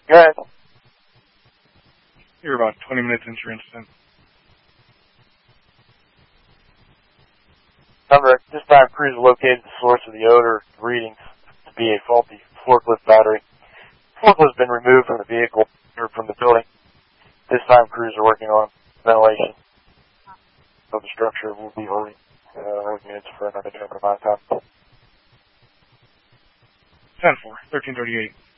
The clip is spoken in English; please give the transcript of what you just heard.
Go ahead. You're about 20 minutes into your incident. Number, this time crews located the source of the odor readings to be a faulty forklift battery. The forklift has been removed from the vehicle or from the building. This time crews are working on ventilation of the structure. Will be holding units for another amount of time. 10-4, 1338.